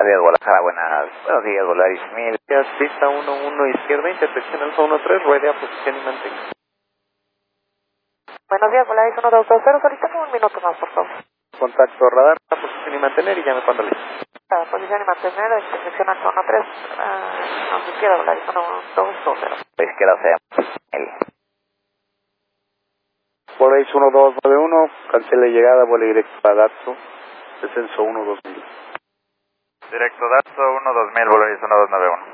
Salida de Guadalajara, buenos días, Volaris 1000. Pista 11 izquierda, intersección Alfa 13, ruede a posición y mantenga. Buenos días, Volaris 1220, solicito un minuto más, por favor. Contacto radar, a posición y mantener y llame cuando listo. Posición y mantener, intersección Alfa 13, izquierda, Volaris 1220. La izquierda sea él. Volaris 1291, cancele llegada, vuelo directo a Datsun, descenso 12000. Directo Datsun 12000, Volaris 1291.